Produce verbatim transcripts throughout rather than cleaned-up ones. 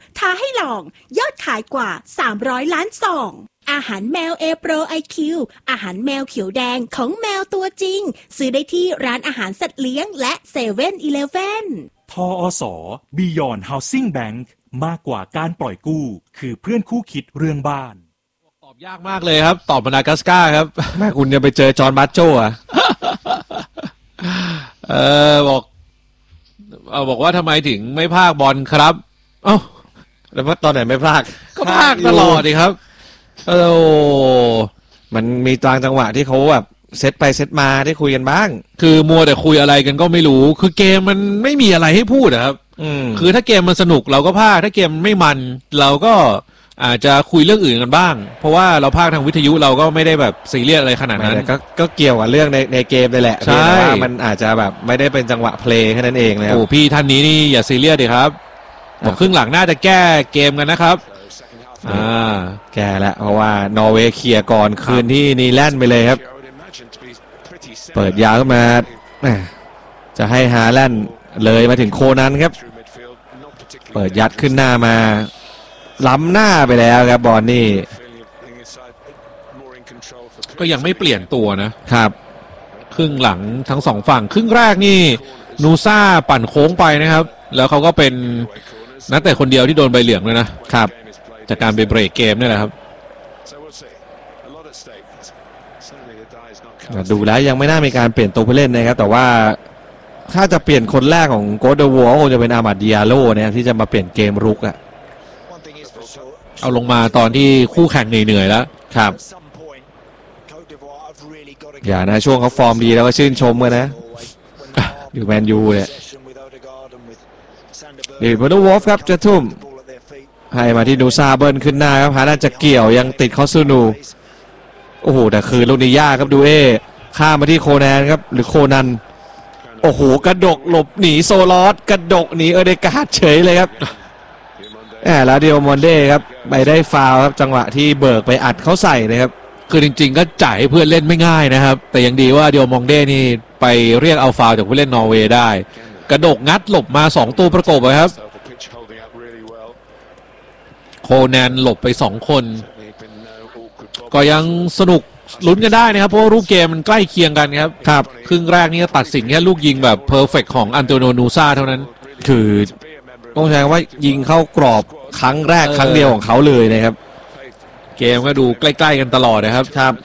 ท้าให้ลองยอดขายกว่าสามร้อยล้านซองอาหารแมว A Pro ไอ คิว อาหารแมวเขียวแดงของแมวตัวจริงซื้อได้ที่ร้านอาหารสัตว์เลี้ยงและเซเว่นอีเลฟเว่นทอส Beyond Housing Bank มากกว่าการปล่อยกู้คือเพื่อนคู่คิดเรื่องบ้านตอบยากมากเลยครับตอบมาดากัสการ์ครับแม่คุณจะไปเจอจอห์นบัตโจ้อะเออบอกเอาบอกว่าทำไมถึงไม่พากบอลครับเอ้าแล้วว่าตอนไหนไม่พากก็พากตลอดดิครับเออมันมีตางจังหวะที่เขาแบบเซตไปเซตมาได้คุยกันบ้างคือมัวแต่คุยอะไรกันก็ไม่รู้คือเกมมันไม่มีอะไรให้พูดครับคือถ้าเกมมันสนุกเราก็พากถ้าเกมไม่มันเราก็อาจจะคุยเรื่องอื่นกันบ้างเพราะว่าเราพากทางวิทยุเราก็ไม่ได้แบบซีเรียสอะไรขนาดนั้นก็ก็เกี่ยวกับเรื่องในในเกมเลยแหละแต่ว่ามันอาจจะแบบไม่ได้เป็นจังหวะเพลย์แค่นั้นเองเลยโอ้พี่ท่านนี้นี่อย่าซีเรียสดิครับบอกครึ่งหลังน่าจะแก้เกมกันนะครับอ่าแก้แล้วเพราะว่านอร์เวย์เคลียร์ก่อนคืนที่นีแลนด์ไปเลยครับเปิดยาวขึ้นมาจะให้ฮาแลนด์เลยมาถึงโคนันครับเปิดยัดขึ้นหน้ามาล้ำหน้าไปแล้วครับบอลนี่ก็ยังไม่เปลี่ยนตัวนะครับครึ่งหลังทั้งสองฝั่งครึ่งแรกนี่นูซ่าปั่นโค้งไปนะครับแล้วเขาก็เป็นนักเตะคนเดียวที่โดนใบเหลืองเลยนะครับจากการไปเบรกเกมนี่แหละครับดูแล้วยังไม่น่ามีการเปลี่ยนตัวผู้เล่นนะครับแต่ว่าถ้าจะเปลี่ยนคนแรกของโกเดวัวคงจะเป็นอามัดดิอาโลเนี่ยที่จะมาเปลี่ยนเกมรุกอะเอาลงมาตอนที่คู่แข่งเหนื่อยๆแล้วครับอย่านะช่วงเขาฟอร์มดีแล้วก็ชื่นชมกันนะอยู่แมนยูเนี่ยเดวิดวอลฟครับจะทุ่มให้มาที่นูซาเบิลขึ้นหน้าครับหาน่าจะเกี่ยวยังติดคอซูนูโอ้โหแต่คือลูกนี้ยากครับดูเอข้ามมาที่โคแนนครับหรือโคนันโอ้โหกระดกหลบหนีโซลอสกระดกหนีเอเดการ์ดเฉยเลยครับแหมแล้วเดียวมอนเด้ครับไปได้ฟาวล์ครับจังหวะที่เบิกไปอัดเขาใส่นะครับคือจริงๆก็จ่ายให้เพื่อนเล่นไม่ง่ายนะครับแต่ยังดีว่าเดียวมองเด้นี่ไปเรียกเอาฟาวล์จากผู้เล่นนอร์เวย์ได้กระดกงัดหลบมาสองตัวประกบเลยครับโคแนนหลบไปสองคนก็ยังสนุกลุ้นกันได้นะครับเพราะรูปเกมมันใกล้เคียงกันครับครับครึ่งแรกนี่ตัดสินแค่ลูกยิงแบบเพอร์เฟกต์ของอันโตโนนูซาเท่านั้นคือต้องใช้ว่ายิงเข้ากรอบครั้งแรกครั้งเดียวของเขาเลยนะครับเกมก็ดูใกล้ๆกันตลอดนะครับครับ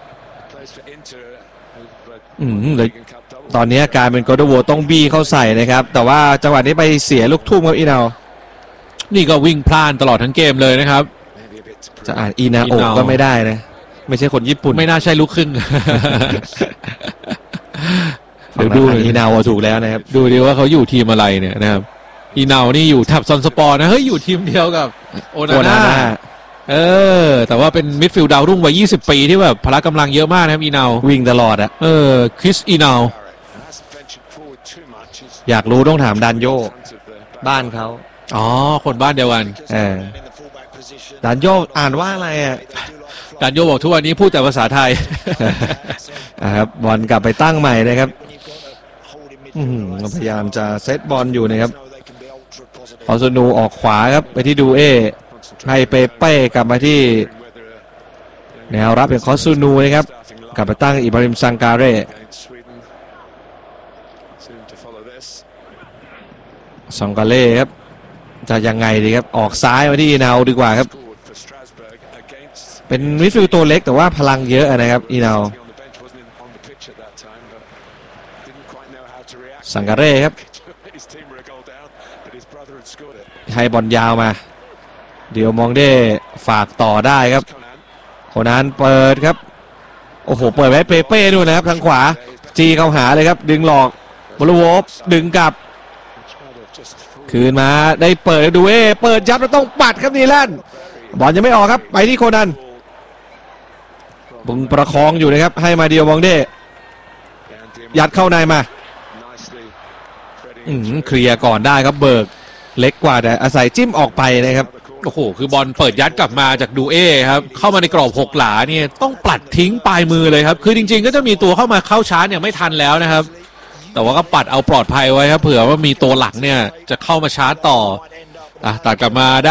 อืมเลยตอนนี้การเป็นโกลด์โวต้องบี้เข้าใส่นะครับแต่ว่าจังหวะนี้ไปเสียลูกทุ่มครับอีนานี่ก็วิ่งพล่านตลอดทั้งเกมเลยนะครับจะอ่านอีนาโอก็ไม่ได้นะไม่ใช่คนญี่ปุ่นไม่น่าใช่ลูกครึ่งเดี๋ยวดูอีนาโอถูกแล้วนะครับดูดิว่าเขาอยู่ทีมอะไรเนี่ยนะครับอีนานี่อยู่ทับซอนสปอร์นะเฮ้ยอยู่ทีมเดียวกับโอนาน่าเออแต่ว่าเป็นมิดฟิลด์ดาวรุ่งวัยยี่สิบปีที่แบบพละกำลังเยอะมากนะครับอีนาวิ่งตลอดอะเออคริสอีนาอยากรู้ต้องถามดันโยบ้านเขาอ๋อคนบ้านเดียวกันเออดันโยอ่านว่าอะไรอ่ะดันโยบอกทุกวันนี้พูดแต่ภาษาไทยครับบอลกลับไปตั้งใหม่นะครับพยายามจะเซตบอลอยู่นะครับออสนูออกขวาครับไปที่ดูเอให้เปเป้กลับมาที่แนวรับเป็นคอซูนูนะครับกลับไปตั้งอิบราฮิมซังการเร่ซังการเร่ครับจะยังไงดีครับออกซ้ายมาที่อีนาวดีกว่าครับเป็นมิดฟิลด์ตัวเล็กแต่ว่าพลังเยอะนะครับอีนาวซังการเร่ครับให้บอลยาวมาเดี๋ยวมองได้ฝากต่อได้ครับคนนั้นเปิดครับโอ้โหเปิดไว้เปเป้ด้วยนะครับทางขวาจีเข้าหาเลยครับดึงหลอกบอลวอฟดึงกลับคืนมาได้เปิดดูเอเปิดยับแล้วต้องปัดครับนีแลนด์บอลยังไม่ออกครับไปที่โคนันบุงประคองอยู่นะครับให้มาเดียวมองได้ยัดเข้าในมาอืมเคลียร์ก่อนได้ครับเบิกเล็กกว่าแต่อาศัยจิ้มออกไปนะครับโอ้โหคือบอลเปิดยัดกลับมาจากดูเอครับเข้ามาในกรอบหกหลาเนี่ยต้องปัดทิ้งปลายมือเลยครับคือจริงๆก็จะมีตัวเข้ามาเข้าชาร์จเนี่ยไม่ทันแล้วนะครับแต่ว่าก็ปัดเอาปลอดภัยไว้ครับเผื่อว่ามีตัวหลังเนี่ยจะเข้ามาชาร์จต่ออ่ะตัดกลับมาได้